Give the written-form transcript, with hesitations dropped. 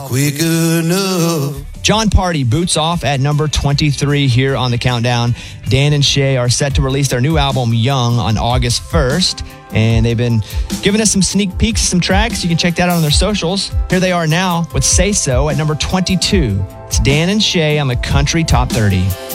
quick enough. John Party boots off at number 23 here on the countdown. Dan and Shay are set to release their new album, Young, on August 1st. And they've been giving us some sneak peeks, some tracks. You can check that out on their socials. Here they are now with Say So at number 22. It's Dan and Shay on the Country Top 30.